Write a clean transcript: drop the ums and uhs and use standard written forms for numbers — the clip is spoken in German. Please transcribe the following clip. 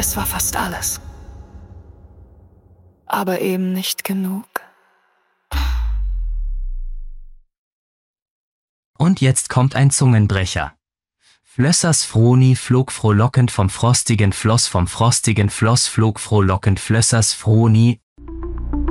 Es war fast alles. Aber eben nicht genug. Und jetzt kommt ein Zungenbrecher. Flössers Froni flog frohlockend vom frostigen Floss flog frohlockend Flössers Froni